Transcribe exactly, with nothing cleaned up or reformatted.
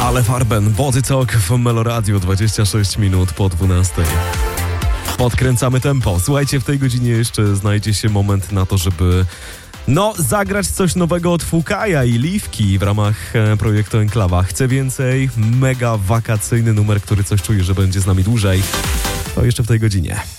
Ale Farben, Body Talk w Meloradio, dwadzieścia sześć minut po dwunastej. Podkręcamy tempo. Słuchajcie, w tej godzinie jeszcze znajdzie się moment na to, żeby no, zagrać coś nowego od Fukaja i Liwki w ramach e, projektu Enklawa. Chcę więcej, mega wakacyjny numer, który coś czuje, że będzie z nami dłużej. To jeszcze w tej godzinie.